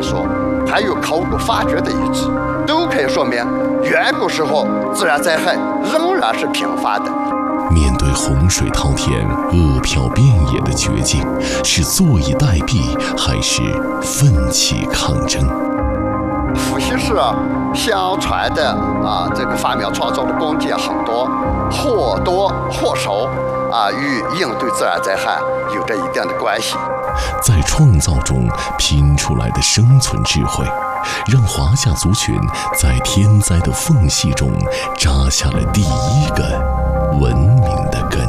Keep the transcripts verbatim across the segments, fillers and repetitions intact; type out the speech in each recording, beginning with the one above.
传说，还有考古发掘的遗址，都可以说明远古时候自然灾害仍然是频发的。 面对洪水滔天、恶殍遍野的绝境，是坐以待毙，还是奋起抗争？ 伏羲氏相传的啊，这个发明创造的工匠很多，或多或少啊，与应对自然灾害有着一定的关系。 在创造中拼出来的生存智慧，让华夏族群在天灾的缝隙中扎下了第一个文明的根。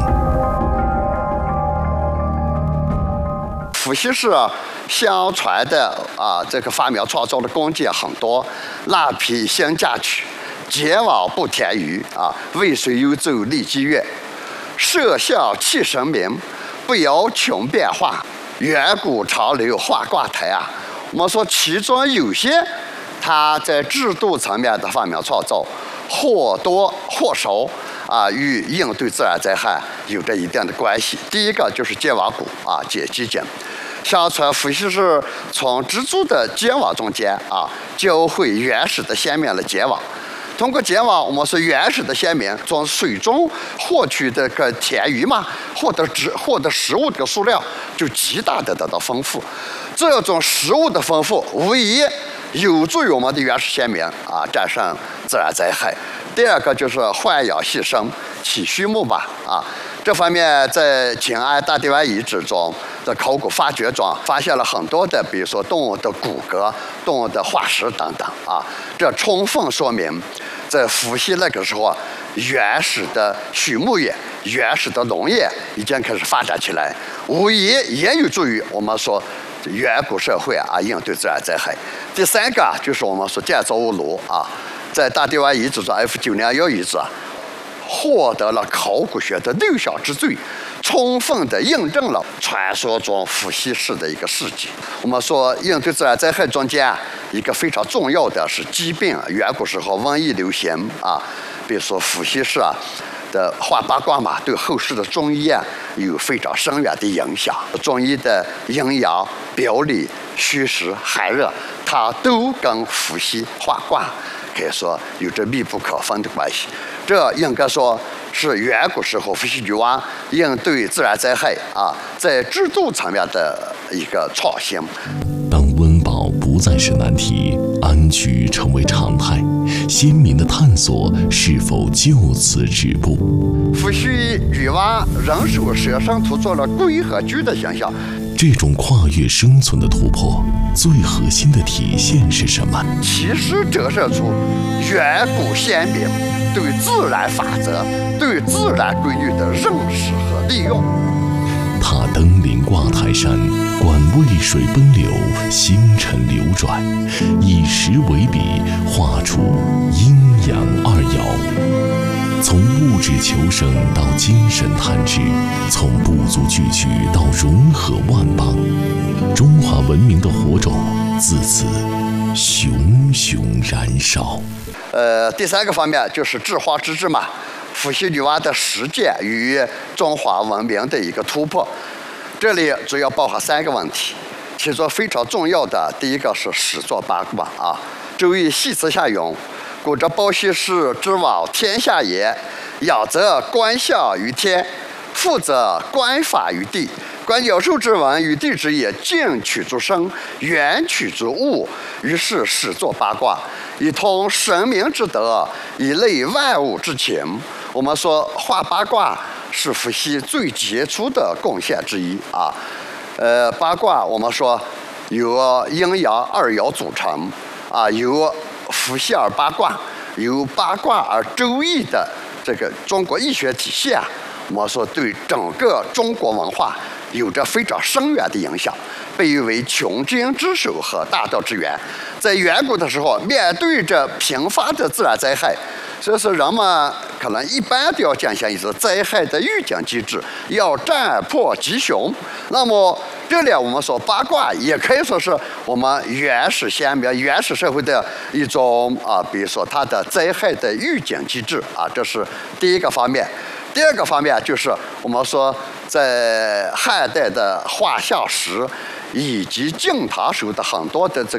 伏羲氏相传的啊，这个发明创造的工匠很多，蜡皮兴嫁娶，结网不填鱼啊，渭水幽州立基月，摄象气神明，不摇穷变化，远古长流画卦台啊。我们说其中有些它在制度层面的发明创造，或多或少啊，与应对自然灾害有着一定的关系。第一个就是结网骨啊，解基井。相传伏羲氏从蜘蛛的结网中间啊，教会原始的先民的结网。通过结网，我们说原始的先民从水中获取这个田鱼嘛，获得植获得食物的数量就极大的得到丰富。这种食物的丰富，无疑有助于我们的原始先民啊战胜自然灾害。第二个就是豢养细生，起畜牧吧啊。这方面在景安大地湾遗址中的考古发掘中，发现了很多的，比如说动物的骨骼、动物的化石等等啊。这充分说明，在伏羲那个时候，原始的畜牧业、原始的农业已经开始发展起来，无疑也有助于我们说远古社会啊应对自然灾害。第三个就是我们说建造物炉啊，在大地湾遗址中 F 九零一遗址啊，获得了考古学的六项之最，充分的印证了传说中伏羲氏的一个事迹。我们说应对自然灾害中间一个非常重要的是疾病，远古时候瘟疫流行啊，比如说伏羲氏啊的画八卦嘛，对后世的中医啊有非常深远的影响。中医的阴阳、表里、虚实、寒热，它都跟伏羲画卦可以说有着密不可分的关系。这应该说是远古时候伏羲女娲应对自然灾害啊，在制度层面的一个创新。 当温饱不再是难题，安居成为常态，先民的探索是否就此止步？ 伏羲女娲人手舍身图做了龟和蛆的形象。 这种跨越生存的突破，最核心的体现是什么？ 其实折射出远古先民对自然法则、对自然规律的认识和利用。 踏登临挂台山，观渭水奔流，星辰流转，以石为笔，画出阴阳二爻。从物质求生到精神探知，从部族聚居到融合万邦，中华文明的火种自此熊熊燃烧。 呃，第三个方面就是治荒之治嘛，伏羲女娲的实践与中华文明的一个突破。这里主要包含三个问题，其中非常重要的第一个是始作八卦啊，周易系辞下云。古之包羲氏之往天下也，仰则观象于天，复则观法于地。观鸟兽之文与地之也，近取诸生，远取诸物。于是始作八卦，以通神明之德，以类万物之情。我们说画八卦是伏羲最杰出的贡献之一啊。呃，八卦我们说由阴阳二爻组成啊，由伏羲而八卦，由八卦而周易的这个中国易学体系啊，我们说对整个中国文化有着非常深远的影响，被誉为穷经之首和大道之源。在远古的时候，面对着频发的自然灾害，所以说人们可能一般都要进行一次灾害的预警机制，要战破吉凶。那么这里我们说八卦也可以说是我们原始先民、原始社会的一种啊，比如说它的灾害的预警机制啊，这是第一个方面。第二个方面就是我们说在汉代的画像石以及晋唐时候的很多的这